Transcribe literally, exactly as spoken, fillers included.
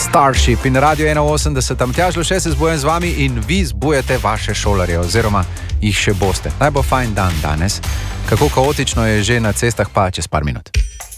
Starship in Radio ena osemdeset, Matjaž Loše se zbujem z vami in vi zbujete vaše šolarje, oziroma jih še boste. Naj bo fajn dan danes. Kako kaotično je že na cestah, pa čez par minut.